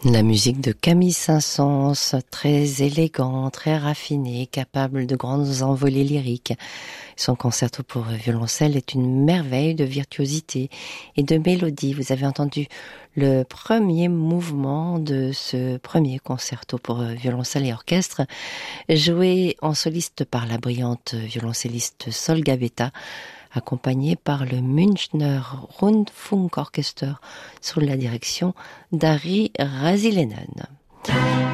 La musique de Camille Saint-Saëns, très élégant, très raffiné, capable de grandes envolées lyriques. Son concerto pour violoncelle est une merveille de virtuosité et de mélodie. Vous avez entendu le premier mouvement de ce premier concerto pour violoncelle et orchestre, joué en soliste par la brillante violoncelliste Sol Gabetta, accompagné par le Münchner Rundfunkorchester sous la direction d'Ari Rasilenen.